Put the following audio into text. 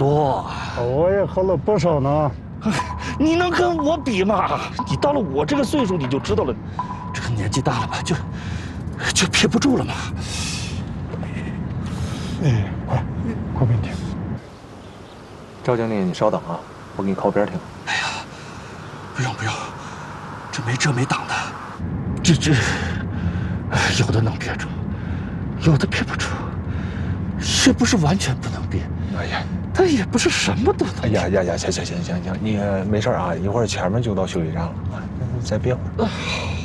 多。 我也喝了不少呢。 你能跟我比吗？你到了我这个岁数，你就知道了，这个年纪大了吧，就憋不住了嘛。 哎，快给你听。 赵经理，你稍等啊，我给你靠边听。 哎呀，不用，这没遮没挡的，有的能憋住，有的憋不住，也不是完全不能憋。 哎呀， 他也不是什么都能。 哎呀，行，你没事啊，一会儿前面就到休息站了啊，再憋会儿。